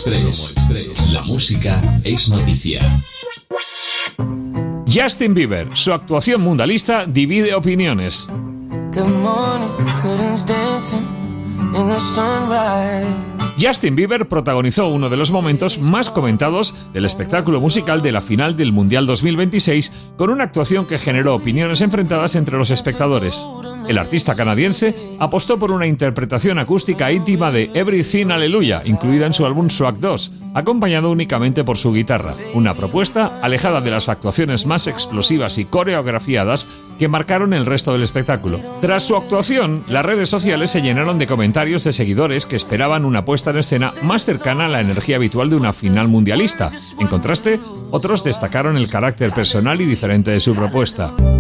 Express. La música es noticia. Justin Bieber, su actuación mundialista divide opiniones. Justin Bieber protagonizó uno de los momentos más comentados del espectáculo musical de la final del Mundial 2026 con una actuación que generó opiniones enfrentadas entre los espectadores. El artista canadiense apostó por una interpretación acústica íntima de Everything Hallelujah, incluida en su álbum Swag 2, acompañado únicamente por su guitarra, una propuesta alejada de las actuaciones más explosivas y coreografiadas que marcaron el resto del espectáculo. Tras su actuación, las redes sociales se llenaron de comentarios de seguidores que esperaban una puesta en escena más cercana a la energía habitual de una final mundialista. En contraste, otros destacaron el carácter personal y diferente de su propuesta.